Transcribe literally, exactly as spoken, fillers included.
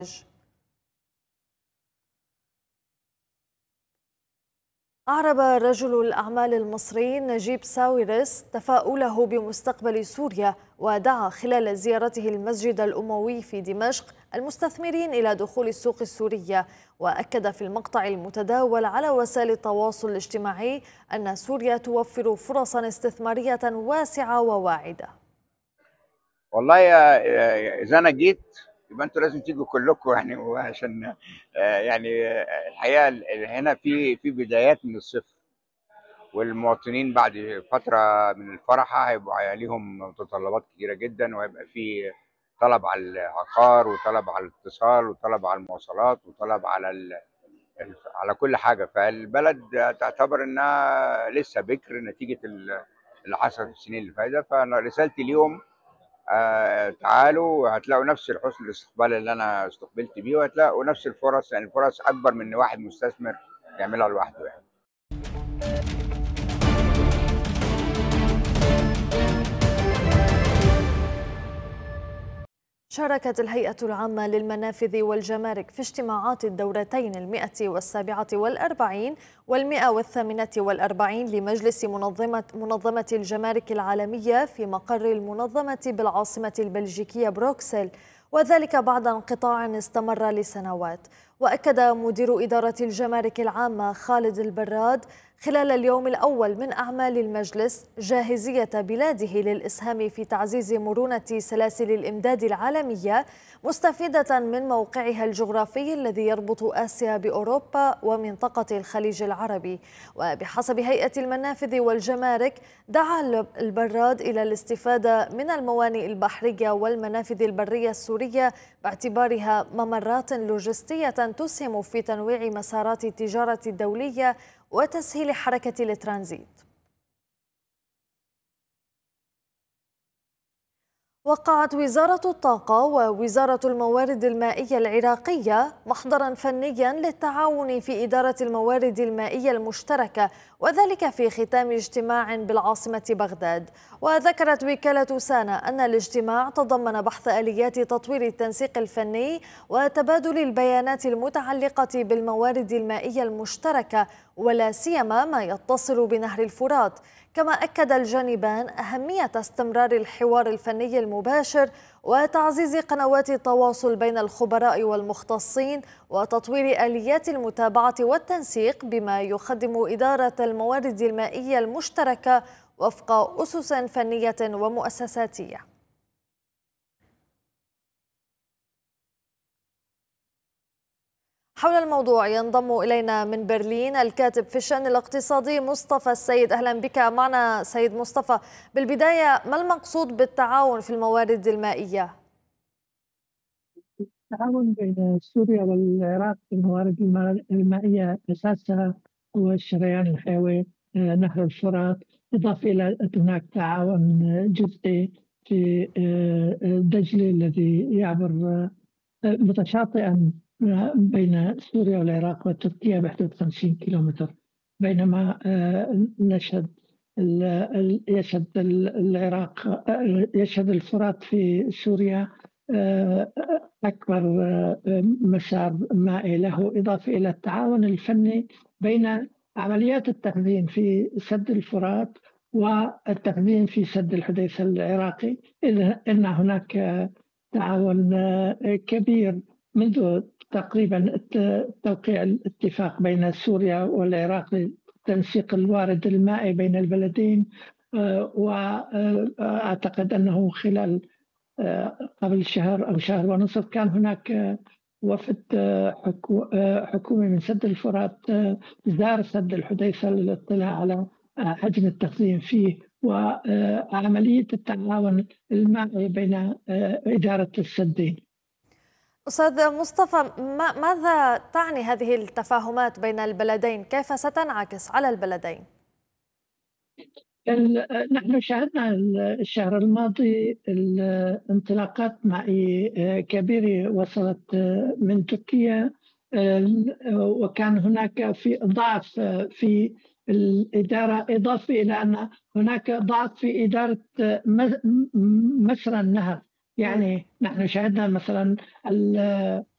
أعرب رجل الأعمال المصري نجيب ساويرس تفاؤله بمستقبل سوريا، ودعا خلال زيارته المسجد الأموي في دمشق المستثمرين إلى دخول السوق السورية. وأكد في المقطع المتداول على وسائل التواصل الاجتماعي أن سوريا توفر فرصا استثمارية واسعة وواعدة. والله يا يا- اذا انا جيت يبقى انتوا لازم تيجوا كلكم يعني وعشان آه، يعني آه، الحقيقه ال- هنا في في بدايات من الصفر، والمواطنين بعد فتره من الفرحه هيبقى عليهم متطلبات كتيره جدا، وهيبقى في طلب على العقار وطلب على الاتصال وطلب على المواصلات وطلب على ال... ال- على كل حاجه. فالبلد تعتبر انها لسه بكر نتيجه ال- اللي حصل في السنين اللي فاتت. فانا رسالتي ليهم آه تعالوا هتلاقوا نفس حسن الاستقبال اللي انا استقبلت بيه، وهتلاقوا نفس الفرص، يعني الفرص اكبر من ان واحد مستثمر يعملها لوحده يعني. شاركت الهيئة العامة للمنافذ والجمارك في اجتماعات الدورتين المئة والسابعة والأربعين والمئة والثامنة والأربعين لمجلس منظمة, منظمة الجمارك العالمية في مقر المنظمة بالعاصمة البلجيكية بروكسل، وذلك بعد انقطاع استمر لسنوات. وأكد مدير إدارة الجمارك العامة خالد البراد خلال اليوم الأول من أعمال المجلس جاهزية بلاده للإسهام في تعزيز مرونة سلاسل الإمداد العالمية، مستفيدة من موقعها الجغرافي الذي يربط آسيا بأوروبا ومنطقة الخليج العربي. وبحسب هيئة المنافذ والجمارك، دعا البراد إلى الاستفادة من الموانئ البحرية والمنافذ البرية السورية باعتبارها ممرات لوجستية تسهم في تنويع مسارات التجارة الدولية وتسهيل حركة الترانزيت. وقعت وزارة الطاقة ووزارة الموارد المائية العراقية محضرا فنيا للتعاون في إدارة الموارد المائية المشتركة، وذلك في ختام اجتماع بالعاصمة بغداد. وذكرت وكالة سانا أن الاجتماع تضمن بحث آليات تطوير التنسيق الفني وتبادل البيانات المتعلقة بالموارد المائية المشتركة، ولا سيما ما يتصل بنهر الفرات. كما أكد الجانبان أهمية استمرار الحوار الفني المباشر وتعزيز قنوات التواصل بين الخبراء والمختصين وتطوير آليات المتابعة والتنسيق بما يخدم إدارة الموارد المائية المشتركة وفق أسس فنية ومؤسساتية. حول الموضوع ينضم إلينا من برلين الكاتب في الشأن الاقتصادي مصطفى السيد. أهلا بك معنا سيد مصطفى. بالبداية، ما المقصود بالتعاون في الموارد المائية؟ التعاون بين سوريا والعراق في الموارد المائية أساسها هو الشريان الحيوي آه، نهر الفرات، إضافة إلى هناك تعاون جزئي في آه، دجلة الذي يعبر آه، متشاطئا بين سوريا والعراق وتركيا بحدود خمسين كيلومتر، بينما آه، نشهد يشهد العراق آه، يشهد الفرات في سوريا آه، أكبر آه، مسار مائي له، إضافة إلى التعاون الفني بين عمليات التخزين في سد الفرات والتخزين في سد الحديثة العراقي، إذ أن هناك تعاون آه، كبير منذ تقريبا توقيع الاتفاق بين سوريا والعراق لتنسيق الوارد المائي بين البلدين. آه، وأعتقد أنه خلال قبل شهر أو شهر ونصف كان هناك وفد حكومي من سد الفرات زار سد الحديثة للاطلاع على حجم التخزين فيه وعملية التعاون المائي بين إدارة السدين. أستاذ مصطفى، ماذا تعني هذه التفاهمات بين البلدين؟ كيف ستنعكس على البلدين؟ نحن شاهدنا الشهر الماضي انطلاقات مائية كبيرة وصلت من تركيا، وكان هناك في ضعف في الإدارة، إضافة إلى أن هناك ضعف في إدارة مسرى النهر. يعني نحن شاهدنا مثلا